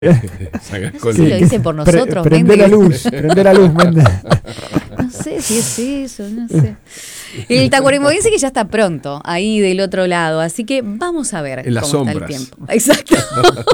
No sé si lo dicen por nosotros, prende la luz, Méndez. No sé si es eso, no sé. El Tacuarembó dice que ya está pronto, ahí del otro lado, así que vamos a ver en las cómo sombras. está el tiempo. Exacto.